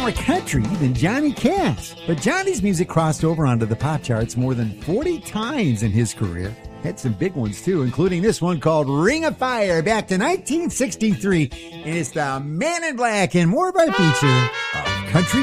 more country than Johnny Cash. But Johnny's music crossed over onto the pop charts more than 40 times in his career. Had some big ones, too, including this one called Ring of Fire back to 1963. And it's the Man in Black and more of our feature of Country